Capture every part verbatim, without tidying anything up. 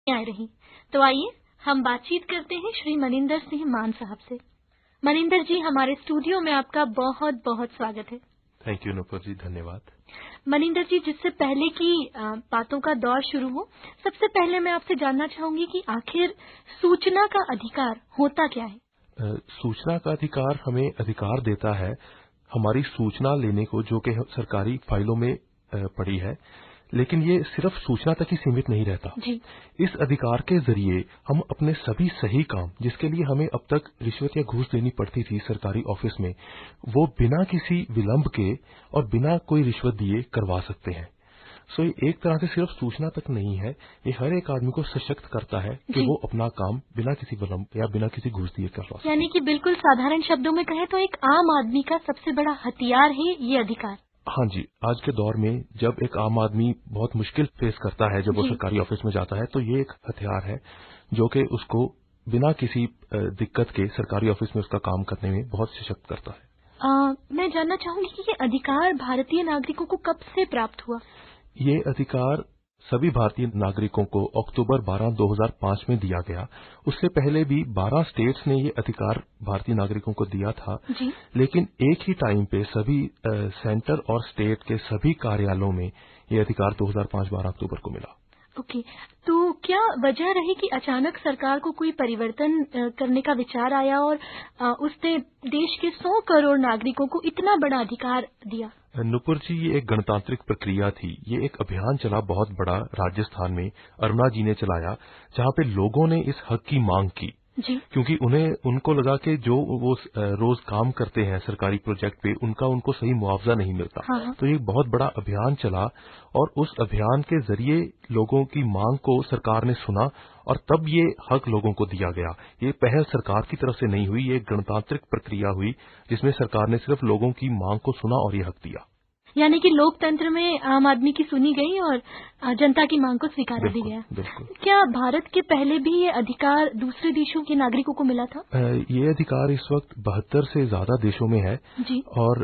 आए रही। तो आइए हम बातचीत करते हैं श्री मनिंदर सिंह मान साहब से। मनिंदर जी, हमारे स्टूडियो में आपका बहुत बहुत स्वागत है। थैंक यू नुपुर जी, धन्यवाद। मनिंदर जी, जिससे पहले की बातों का दौर शुरू हो, सबसे पहले मैं आपसे जानना चाहूंगी कि आखिर सूचना का अधिकार होता क्या है? आ, सूचना का अधिकार हमें अधिकार देता है हमारी सूचना लेने को, जो कि सरकारी फाइलों में पड़ी है, लेकिन ये सिर्फ सूचना तक ही सीमित नहीं रहता जी। इस अधिकार के जरिए हम अपने सभी सही काम, जिसके लिए हमें अब तक रिश्वत या घूस देनी पड़ती थी सरकारी ऑफिस में, वो बिना किसी विलंब के और बिना कोई रिश्वत दिए करवा सकते हैं। सो ये एक तरह से सिर्फ सूचना तक नहीं है, ये हर एक आदमी को सशक्त करता है कि वो अपना काम बिना किसी विलंब या बिना किसी घूस दिए करवा सके। यानी कि बिल्कुल साधारण शब्दों में कहें तो एक आम आदमी का सबसे बड़ा हथियार है ये अधिकार। हाँ जी, आज के दौर में जब एक आम आदमी बहुत मुश्किल फेस करता है जब वो सरकारी ऑफिस में जाता है, तो ये एक हथियार है जो कि उसको बिना किसी दिक्कत के सरकारी ऑफिस में उसका काम करने में बहुत सशक्त करता है। आ, मैं जानना चाहूंगी कि ये अधिकार भारतीय नागरिकों को कब से प्राप्त हुआ? ये अधिकार सभी भारतीय नागरिकों को अक्टूबर बारह दो हज़ार पाँच में दिया गया। उससे पहले भी बारह स्टेट्स ने ये अधिकार भारतीय नागरिकों को दिया था, जी। लेकिन एक ही टाइम पे सभी आ, सेंटर और स्टेट के सभी कार्यालयों में ये अधिकार दो हज़ार पाँच बारह अक्टूबर को मिला। ओके, तो क्या वजह रही कि अचानक सरकार को कोई परिवर्तन करने का विचार आया और उसने देश के सौ करोड़ नागरिकों को इतना बड़ा अधिकार दिया? नुपुर जी, ये एक गणतांत्रिक प्रक्रिया थी। ये एक अभियान चला बहुत बड़ा राजस्थान में, अरुणा जी ने चलाया, जहाँ पे लोगों ने इस हक की मांग की। जी। क्योंकि उन्हें उनको लगा कि जो वो रोज काम करते हैं सरकारी प्रोजेक्ट पे, उनका उनको सही मुआवजा नहीं मिलता। हाँ। तो ये बहुत बड़ा अभियान चला और उस अभियान के जरिए लोगों की मांग को सरकार ने सुना और तब ये हक लोगों को दिया गया। ये पहल सरकार की तरफ से नहीं हुई, ये गणतांत्रिक प्रक्रिया हुई जिसमें सरकार ने सिर्फ लोगों की मांग को सुना और ये हक दिया। यानी कि लोकतंत्र में आम आदमी की सुनी गई और जनता की मांग को स्वीकार भी गया। बिल्कुल। क्या भारत के पहले भी ये अधिकार दूसरे देशों के नागरिकों को मिला था? ये अधिकार इस वक्त बहत्तर से ज्यादा देशों में है। जी। और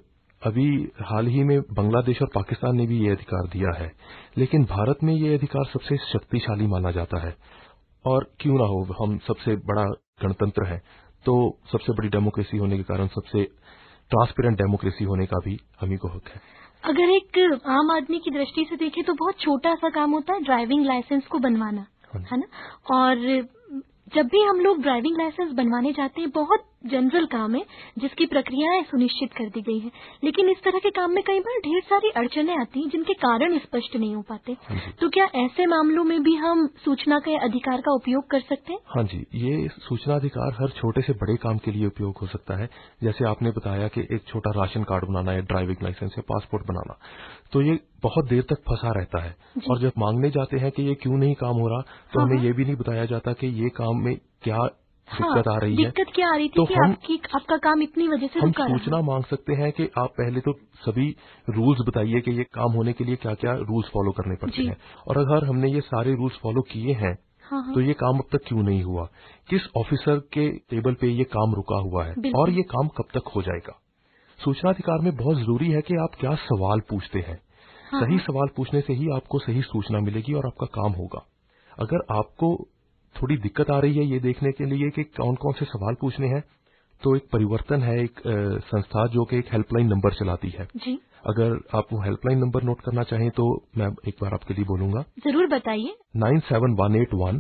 अभी हाल ही में बांग्लादेश और पाकिस्तान ने भी ये अधिकार दिया है, लेकिन भारत में ये अधिकार सबसे शक्तिशाली माना जाता है। और क्यों ना हो, हम सबसे बड़ा गणतंत्र है, तो सबसे बड़ी डेमोक्रेसी होने के कारण सबसे ट्रांसपेरेंट डेमोक्रेसी होने का भी हमी को हक है। अगर एक आम आदमी की दृष्टि से देखें तो बहुत छोटा सा काम होता है ड्राइविंग लाइसेंस को बनवाना, है ना? और जब भी हम लोग ड्राइविंग लाइसेंस बनवाने जाते हैं, बहुत जनरल काम है जिसकी प्रक्रियाएं सुनिश्चित कर दी गई है, लेकिन इस तरह के काम में कई बार ढेर सारी अड़चनें आती हैं जिनके कारण स्पष्ट नहीं हो पाते। तो क्या ऐसे मामलों में भी हम सूचना के अधिकार का उपयोग कर सकते हैं? हाँ जी, ये सूचना अधिकार हर छोटे से बड़े काम के लिए उपयोग हो सकता है। जैसे आपने बताया कि एक छोटा राशन कार्ड बनाना या ड्राइविंग लाइसेंस या पासपोर्ट बनाना, तो ये बहुत देर तक फंसा रहता है और जब मांगने जाते हैं कि ये क्यों नहीं काम हो रहा, तो हाँ, हमें ये भी नहीं बताया जाता कि ये काम में क्या दिक्कत हाँ, आ रही है। है। दिक्कत क्या आ रही थी तो कि हम आपकी आपका काम इतनी वजह से हम रुका रहा। सूचना मांग सकते हैं कि आप पहले तो सभी रूल्स बताइए कि ये काम होने के लिए क्या क्या रूल्स फॉलो करने पड़ते हैं, और अगर हमने ये सारे रूल्स फॉलो किए हैं, हाँ, हाँ। तो ये काम अब तक क्यों नहीं हुआ, किस ऑफिसर के टेबल पे ये काम रुका हुआ है और ये काम कब तक हो जाएगा। सूचना अधिकार में बहुत जरूरी है कि आप क्या सवाल पूछते हैं। हाँ, सही हाँ। सवाल पूछने से ही आपको सही सूचना मिलेगी और आपका काम होगा। अगर आपको थोड़ी दिक्कत आ रही है ये देखने के लिए कि कौन कौन से सवाल पूछने हैं, तो एक परिवर्तन है, एक संस्था जो कि एक हेल्पलाइन नंबर चलाती है। जी। अगर आप वो हेल्पलाइन नंबर नोट करना चाहें तो मैं एक बार आपके लिए बोलूंगा। जरूर बताइए। Nine seven one eight one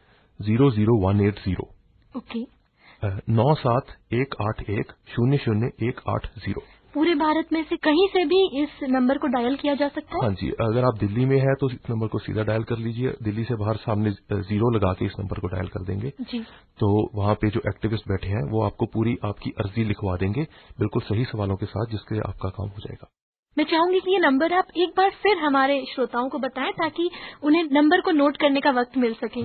zero zero one eight zero. Okay. नौ सात एक आठ एक शून्य शून्य एक आठ जीरो। पूरे भारत में से कहीं से भी इस नंबर को डायल किया जा सकता है? हाँ जी, अगर आप दिल्ली में हैं तो इस नंबर को सीधा डायल कर लीजिए। दिल्ली से बाहर सामने जीरो लगा के इस नंबर को डायल कर देंगे जी। तो वहाँ पे जो एक्टिविस्ट बैठे हैं वो आपको पूरी आपकी अर्जी लिखवा देंगे, बिल्कुल सही सवालों के साथ, जिसके आपका काम हो जाएगा। मैं चाहूंगी कि ये नंबर आप एक बार फिर हमारे श्रोताओं को बताएं ताकि उन्हें नंबर को नोट करने का वक्त मिल सके।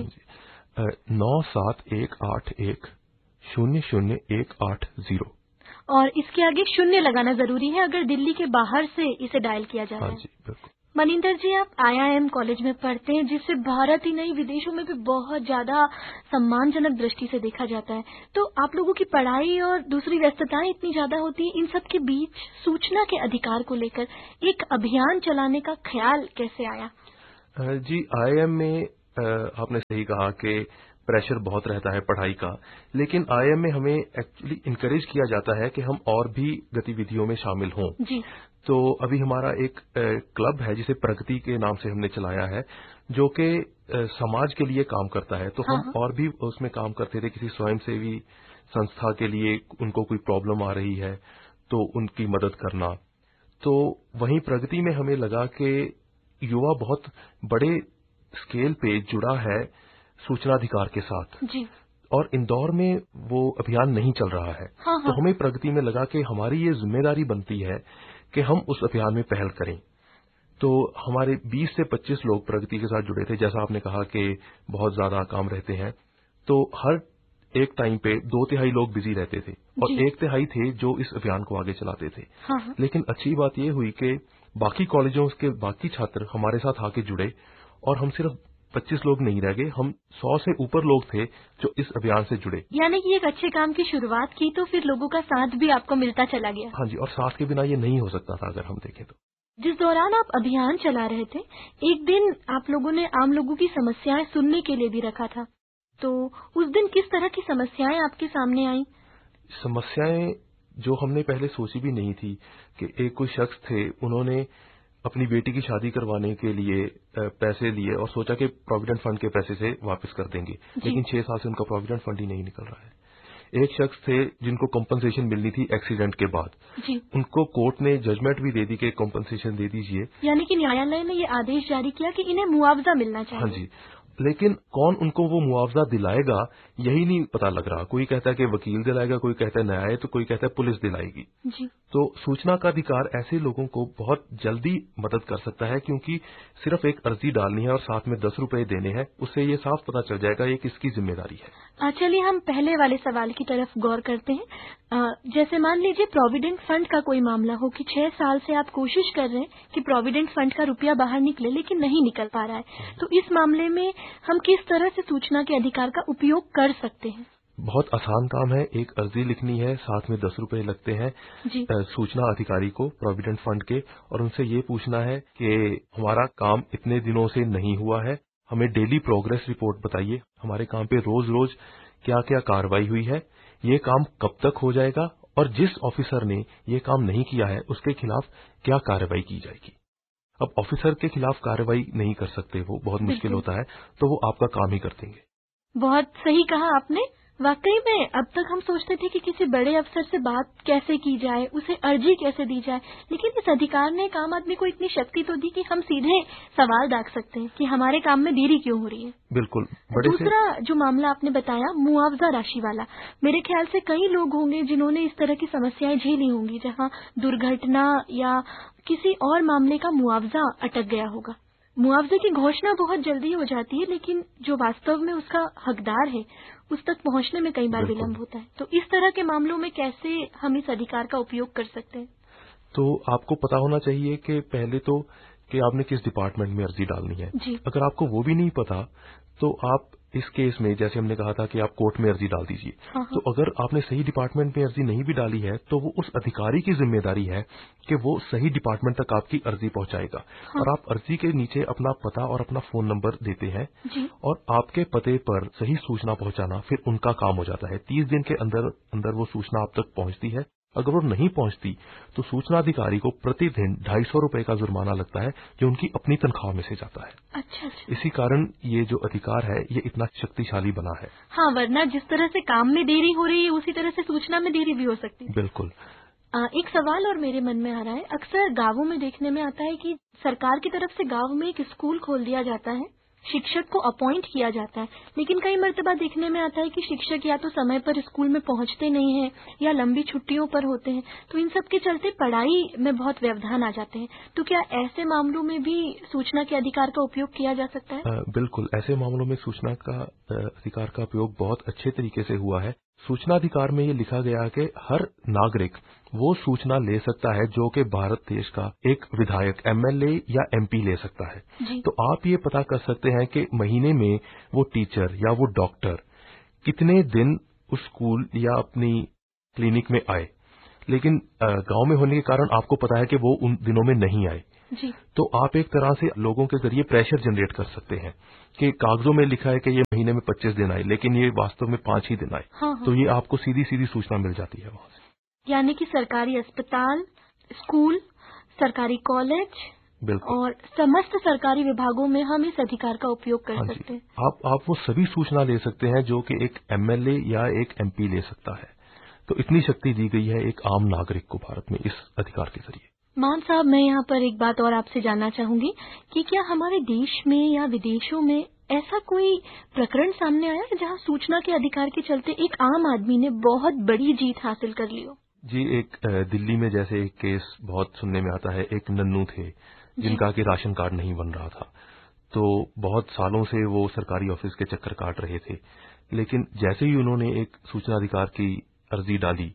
नौ सात एक आठ एक शून्य शून्य एक आठ जीरो। और इसके आगे शून्य लगाना जरूरी है अगर दिल्ली के बाहर से इसे डायल किया जा रहा है। हाँ जी, बिल्कुल। मनिंदर जी, आप आई आई एम कॉलेज में पढ़ते हैं, जिसे भारत ही नहीं विदेशों में भी बहुत ज्यादा सम्मानजनक दृष्टि से देखा जाता है। तो आप लोगों की पढ़ाई और दूसरी व्यस्तताएं इतनी ज्यादा होती है, इन सब के बीच सूचना के अधिकार को लेकर एक अभियान चलाने का ख्याल कैसे आया? जी, आई आई एम में आपने सही कहा कि प्रेशर बहुत रहता है पढ़ाई का, लेकिन आईआईएम में हमें एक्चुअली इनकरेज किया जाता है कि हम और भी गतिविधियों में शामिल हों। जी। तो अभी हमारा एक क्लब है जिसे प्रगति के नाम से हमने चलाया है, जो कि समाज के लिए काम करता है। तो हाँ, हम हाँ। और भी उसमें काम करते थे, किसी स्वयंसेवी संस्था के लिए उनको कोई प्रॉब्लम आ रही है तो उनकी मदद करना। तो वहीं प्रगति में हमें लगा कि युवा बहुत बड़े स्केल पे जुड़ा है सूचनाधिकार के साथ। जी। और इंदौर में वो अभियान नहीं चल रहा है। हाँ, तो हाँ। हमें प्रगति में लगा कि हमारी ये जिम्मेदारी बनती है कि हम उस अभियान में पहल करें। तो हमारे बीस से पच्चीस लोग प्रगति के साथ जुड़े थे। जैसा आपने कहा कि बहुत ज्यादा काम रहते हैं, तो हर एक टाइम पे दो तिहाई लोग बिजी रहते थे और एक तिहाई थे जो इस अभियान को आगे चलाते थे। हाँ, हाँ। लेकिन अच्छी बात यह हुई कि बाकी कॉलेजों के बाकी छात्र हमारे साथ आके जुड़े और हम सिर्फ पच्चीस लोग नहीं रह गए, हम सौ से ऊपर लोग थे जो इस अभियान से जुड़े। यानी कि एक अच्छे काम की शुरुआत की तो फिर लोगों का साथ भी आपको मिलता चला गया। हाँ जी, और साथ के बिना ये नहीं हो सकता था अगर हम देखें तो। जिस दौरान आप अभियान चला रहे थे, एक दिन आप लोगों ने आम लोगों की समस्याएं सुनने के लिए भी रखा था, तो उस दिन किस तरह की समस्याएं आपके सामने आई? समस्याएं जो हमने पहले सोची भी नहीं थी कि एक कोई शख्स थे, उन्होंने अपनी बेटी की शादी करवाने के लिए पैसे लिए और सोचा कि प्रोविडेंट फंड के पैसे से वापस कर देंगे, लेकिन छह साल से उनका प्रोविडेंट फंड ही नहीं निकल रहा है। एक शख्स थे जिनको कॉम्पनसेशन मिलनी थी एक्सीडेंट के बाद, जी। उनको कोर्ट ने जजमेंट भी दे दी कि कॉम्पनसेशन दे दीजिए, यानी कि न्यायालय ने ये आदेश जारी किया कि इन्हें मुआवजा मिलना चाहिए। हाँ जी, लेकिन कौन उनको वो मुआवजा दिलाएगा यही नहीं पता लग रहा। कोई कहता है कि वकील दिलाएगा, कोई कहता है न्याय, तो कोई कहता है पुलिस दिलाएगी। जी। तो सूचना का अधिकार ऐसे लोगों को बहुत जल्दी मदद कर सकता है, क्योंकि सिर्फ एक अर्जी डालनी है और साथ में दस रुपए देने हैं, उससे ये साफ पता चल जाएगा ये किसकी जिम्मेदारी है। चलिए हम पहले वाले सवाल की तरफ गौर करते हैं। आ, जैसे मान लीजिए प्रोविडेंट फंड का कोई मामला हो कि छह साल से आप कोशिश कर रहे हैं कि प्रोविडेंट फंड का रुपया बाहर निकले, लेकिन नहीं निकल पा रहा है, तो इस मामले में हम किस तरह से सूचना के अधिकार का उपयोग कर सकते हैं? बहुत आसान काम है, एक अर्जी लिखनी है, साथ में दस रुपए लगते हैं जी। सूचना अधिकारी को प्रोविडेंट फंड के, और उनसे ये पूछना है कि हमारा काम इतने दिनों से नहीं हुआ है, हमें डेली प्रोग्रेस रिपोर्ट बताइए, हमारे काम पे रोज रोज क्या क्या कार्रवाई हुई है, ये काम कब तक हो जाएगा, और जिस ऑफिसर ने ये काम नहीं किया है उसके खिलाफ क्या कार्रवाई की जाएगी। अब ऑफिसर के खिलाफ कार्रवाई नहीं कर सकते, वो बहुत मुश्किल होता है, तो वो आपका काम ही कर देंगे। बहुत सही कहा आपने। वाकई में अब तक हम सोचते थे कि किसी बड़े अफसर से बात कैसे की जाए, उसे अर्जी कैसे दी जाए, लेकिन इस अधिकार ने एक आम आदमी को इतनी शक्ति तो दी कि हम सीधे सवाल दाग सकते हैं कि हमारे काम में देरी क्यों हो रही है। बिल्कुल। बड़े दूसरा जो मामला आपने बताया मुआवजा राशि वाला, मेरे ख्याल से कई लोग होंगे जिन्होंने इस तरह की समस्याएं झेली होंगी, जहां दुर्घटना या किसी और मामले का मुआवजा अटक गया होगा। मुआवजे की घोषणा बहुत जल्दी हो जाती है, लेकिन जो वास्तव में उसका हकदार है उस तक पहुंचने में कई बार विलंब होता है। तो इस तरह के मामलों में कैसे हम इस अधिकार का उपयोग कर सकते हैं? तो आपको पता होना चाहिए कि पहले तो कि आपने किस डिपार्टमेंट में अर्जी डालनी है। जी। अगर आपको वो भी नहीं पता तो आप इस केस में, जैसे हमने कहा था कि आप कोर्ट में अर्जी डाल दीजिए, हाँ। तो अगर आपने सही डिपार्टमेंट में अर्जी नहीं भी डाली है तो वो उस अधिकारी की जिम्मेदारी है कि वो सही डिपार्टमेंट तक आपकी अर्जी पहुंचाएगा। हाँ। और आप अर्जी के नीचे अपना पता और अपना फोन नंबर देते हैं जी। और आपके पते पर सही सूचना पहुंचाना फिर उनका काम हो जाता है। तीस दिन के अंदर अंदर वो सूचना आप तक पहुंचती है। अगर वो नहीं पहुंचती तो सूचना अधिकारी को प्रतिदिन ढाई सौ रुपए का जुर्माना लगता है, जो उनकी अपनी तनख्वाह में से जाता है। अच्छा, अच्छा। इसी कारण ये जो अधिकार है ये इतना शक्तिशाली बना है। हाँ, वरना जिस तरह से काम में देरी हो रही है उसी तरह से सूचना में देरी भी हो सकती है। बिल्कुल। आ, एक सवाल और मेरे मन में आ रहा है, अक्सर गांवों में देखने में आता है कि सरकार की तरफ से गांव में एक स्कूल खोल दिया जाता है, शिक्षक को अपॉइंट किया जाता है, लेकिन कई मर्तबा देखने में आता है कि शिक्षक या तो समय पर स्कूल में पहुंचते नहीं हैं या लंबी छुट्टियों पर होते हैं, तो इन सब के चलते पढ़ाई में बहुत व्यवधान आ जाते हैं। तो क्या ऐसे मामलों में भी सूचना के अधिकार का उपयोग किया जा सकता है? आ, बिल्कुल, ऐसे मामलों में सूचना का अधिकार का उपयोग बहुत अच्छे तरीके से हुआ है। सूचना अधिकार में ये लिखा गया है कि हर नागरिक वो सूचना ले सकता है जो कि भारत देश का एक विधायक, एमएलए या एमपी ले सकता है। जी। तो आप ये पता कर सकते हैं कि महीने में वो टीचर या वो डॉक्टर कितने दिन उस स्कूल या अपनी क्लिनिक में आए, लेकिन गांव में होने के कारण आपको पता है कि वो उन दिनों में नहीं आए, जी। तो आप एक तरह से लोगों के जरिए प्रेशर जनरेट कर सकते हैं कि कागजों में लिखा है कि ये महीने में पच्चीस दिन आए, लेकिन ये वास्तव में पांच ही दिन आए। हाँ, हाँ। तो ये आपको सीधी सीधी सूचना मिल जाती है वहां से। यानी कि सरकारी अस्पताल, स्कूल, सरकारी कॉलेज और समस्त सरकारी विभागों में हम इस अधिकार का उपयोग कर हाँ सकते हैं। आप आप वो सभी सूचना ले सकते हैं जो कि एक एमएलए या एक एमपी ले सकता है। तो इतनी शक्ति दी गई है एक आम नागरिक को भारत में इस अधिकार के जरिए। मान साहब, मैं यहाँ पर एक बात और आपसे जानना चाहूंगी कि क्या हमारे देश में या विदेशों में ऐसा कोई प्रकरण सामने आया है जहाँ सूचना के अधिकार के चलते एक आम आदमी ने बहुत बड़ी जीत हासिल कर ली हो? जी, एक दिल्ली में जैसे एक केस बहुत सुनने में आता है। एक नन्नू थे जिनका कि राशन कार्ड नहीं बन रहा था, तो बहुत सालों से वो सरकारी ऑफिस के चक्कर काट रहे थे। लेकिन जैसे ही उन्होंने एक सूचना अधिकार की अर्जी डाली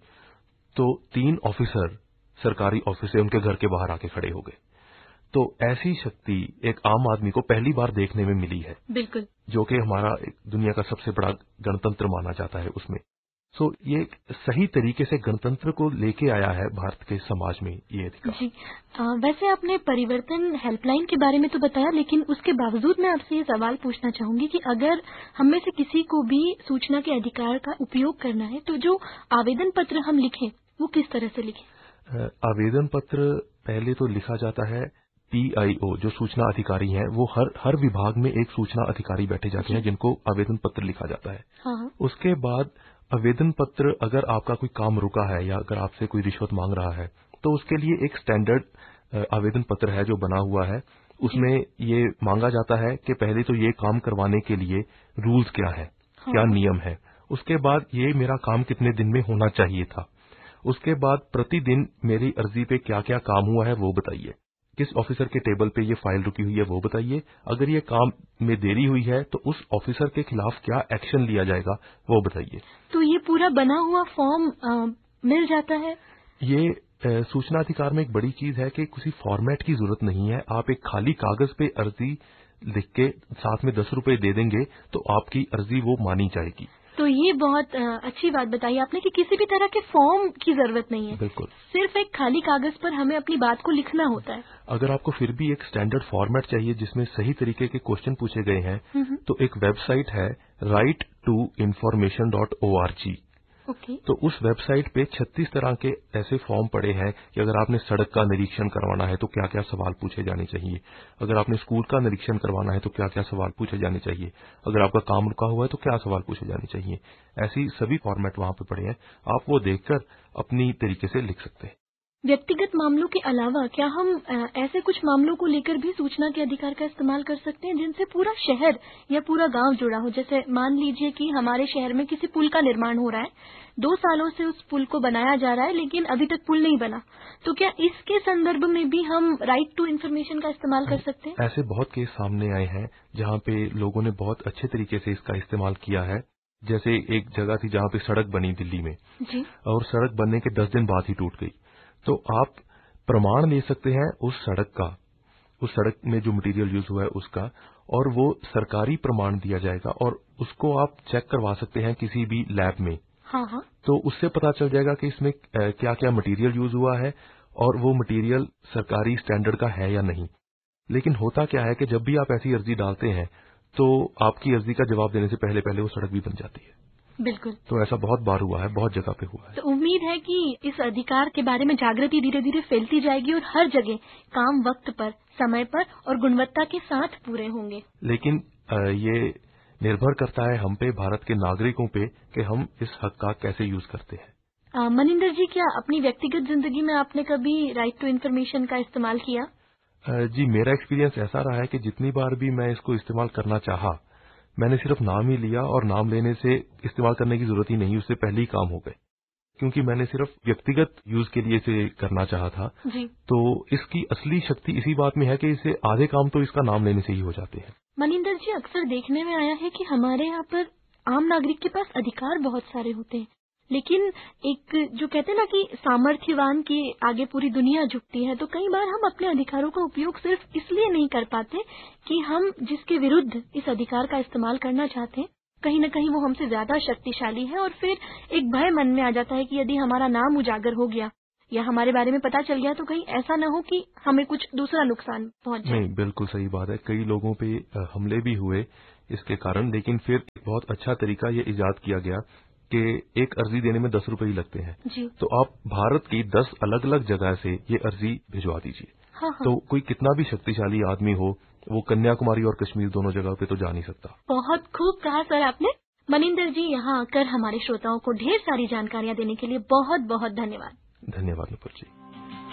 तो तीन ऑफिसर सरकारी ऑफिस से उनके घर के बाहर आके खड़े हो गए। तो ऐसी शक्ति एक आम आदमी को पहली बार देखने में मिली है। बिल्कुल। जो कि हमारा दुनिया का सबसे बड़ा गणतंत्र माना जाता है उसमें। सो so, ये सही तरीके से गणतंत्र को लेके आया है भारत के समाज में ये अधिकार। जी, आ, वैसे आपने परिवर्तन हेल्पलाइन के बारे में तो बताया, लेकिन उसके बावजूद मैं आपसे ये सवाल पूछना चाहूंगी कि अगर हम में से किसी को भी सूचना के अधिकार का उपयोग करना है तो जो आवेदन पत्र हम लिखें वो किस तरह से लिखें? आवेदन पत्र पहले तो लिखा जाता है पीआईओ, जो सूचना अधिकारी हैं, वो हर हर विभाग में एक सूचना अधिकारी बैठे जाते हैं जिनको आवेदन पत्र लिखा जाता है। हाँ। उसके बाद आवेदन पत्र, अगर आपका कोई काम रुका है या अगर आपसे कोई रिश्वत मांग रहा है तो उसके लिए एक स्टैंडर्ड आवेदन पत्र है जो बना हुआ है। उसमें ये मांगा जाता है कि पहले तो ये काम करवाने के लिए रूल्स क्या है, हाँ। क्या नियम है। उसके बाद ये मेरा काम कितने दिन में होना चाहिए था। उसके बाद प्रतिदिन मेरी अर्जी पे क्या क्या काम हुआ है वो बताइए। किस ऑफिसर के टेबल पे ये फाइल रुकी हुई है वो बताइए। अगर ये काम में देरी हुई है तो उस ऑफिसर के खिलाफ क्या एक्शन लिया जाएगा वो बताइए। तो ये पूरा बना हुआ फॉर्म आ, मिल जाता है? ये आ, सूचना अधिकार में एक बड़ी चीज है कि किसी फॉर्मेट की जरूरत नहीं है। आप एक खाली कागज पे अर्जी लिख के साथ में दस रुपए दे देंगे तो आपकी अर्जी वो मानी जाएगी। तो ये बहुत अच्छी बात बताई आपने कि किसी भी तरह के फॉर्म की जरूरत नहीं है। बिल्कुल, सिर्फ एक खाली कागज पर हमें अपनी बात को लिखना होता है। अगर आपको फिर भी एक स्टैंडर्ड फॉर्मेट चाहिए जिसमें सही तरीके के क्वेश्चन पूछे गए हैं तो एक वेबसाइट है right to information dot O R G. Okay. तो उस वेबसाइट पे छत्तीस तरह के ऐसे फॉर्म पड़े हैं कि अगर आपने सड़क का निरीक्षण करवाना है तो क्या क्या सवाल पूछे जाने चाहिए, अगर आपने स्कूल का निरीक्षण करवाना है तो क्या क्या सवाल पूछे जाने चाहिए, अगर आपका काम रुका हुआ है तो क्या सवाल पूछे जाने चाहिए। ऐसी सभी फॉर्मेट वहां पे पड़े हैं, आप वो देखकर अपनी तरीके से लिख सकते हैं। व्यक्तिगत मामलों के अलावा क्या हम ऐसे कुछ मामलों को लेकर भी सूचना के अधिकार का इस्तेमाल कर सकते हैं जिनसे पूरा शहर या पूरा गांव जुड़ा हो? जैसे मान लीजिए कि हमारे शहर में किसी पुल का निर्माण हो रहा है, दो सालों से उस पुल को बनाया जा रहा है लेकिन अभी तक पुल नहीं बना, तो क्या इसके संदर्भ में भी हम राइट टू इन्फॉर्मेशन का इस्तेमाल कर सकते हैं? ऐसे बहुत केस सामने आए हैं जहाँ पे लोगों ने बहुत अच्छे तरीके से इसका इस्तेमाल किया है। जैसे एक जगह थी जहाँ पे सड़क बनी दिल्ली में जी। और सड़क बनने के दस दिन बाद ही टूट गई। तो आप प्रमाण ले सकते हैं उस सड़क का, उस सड़क में जो मटेरियल यूज हुआ है उसका, और वो सरकारी प्रमाण दिया जाएगा और उसको आप चेक करवा सकते हैं किसी भी लैब में। हाँ हाँ। तो उससे पता चल जाएगा कि इसमें क्या क्या मटेरियल यूज हुआ है और वो मटेरियल सरकारी स्टैंडर्ड का है या नहीं। लेकिन होता क्या है कि जब भी आप ऐसी अर्जी डालते हैं तो आपकी अर्जी का जवाब देने से पहले पहले वो सड़क भी बन जाती है। बिल्कुल। तो ऐसा बहुत बार हुआ है, बहुत जगह पे हुआ है। तो उम्मीद है कि इस अधिकार के बारे में जागृति धीरे धीरे फैलती जाएगी और हर जगह काम वक्त पर, समय पर और गुणवत्ता के साथ पूरे होंगे। लेकिन ये निर्भर करता है हम पे, भारत के नागरिकों पे, कि हम इस हक का कैसे यूज करते हैं। मनिंदर जी, क्या अपनी व्यक्तिगत जिंदगी में आपने कभी राइट टू इन्फॉर्मेशन का इस्तेमाल किया? जी, मेरा एक्सपीरियंस ऐसा रहा है कि जितनी बार भी मैं इसको इस्तेमाल करना चाहा, मैंने सिर्फ नाम ही लिया और नाम लेने से इस्तेमाल करने की जरूरत ही नहीं, उससे पहले ही काम हो गए, क्योंकि मैंने सिर्फ व्यक्तिगत यूज के लिए इसे करना चाहा था। जी। तो इसकी असली शक्ति इसी बात में है कि इसे आधे काम तो इसका नाम लेने से ही हो जाते हैं। मनिंदर जी, अक्सर देखने में आया है कि हमारे यहाँ पर आम नागरिक के पास अधिकार बहुत सारे होते हैं, लेकिन एक जो कहते हैं ना कि सामर्थ्यवान के आगे पूरी दुनिया झुकती है, तो कई बार हम अपने अधिकारों का उपयोग सिर्फ इसलिए नहीं कर पाते कि हम जिसके विरुद्ध इस अधिकार का इस्तेमाल करना चाहते हैं कहीं न कहीं वो हमसे ज्यादा शक्तिशाली है, और फिर एक भय मन में आ जाता है कि यदि हमारा नाम उजागर हो गया या हमारे बारे में पता चल गया तो कहीं ऐसा ना हो कि हमें कुछ दूसरा नुकसान पहुंच जाए। नहीं, बिल्कुल सही बात है। कई लोगों पे हमले भी हुए इसके कारण, लेकिन फिर बहुत अच्छा तरीका ये इजाद किया गया कि एक अर्जी देने में दस रुपए ही लगते हैं जी। तो आप भारत की दस अलग अलग जगह से ये अर्जी भिजवा दीजिए। हाँ हाँ। तो कोई कितना भी शक्तिशाली आदमी हो, वो कन्याकुमारी और कश्मीर दोनों जगह पे तो जा नहीं सकता। बहुत खूब कहा सर आपने। मनिंदर जी, यहाँ आकर हमारे श्रोताओं को ढेर सारी जानकारियाँ देने के लिए बहुत बहुत धन्यवाद। धन्यवाद नुपुर जी।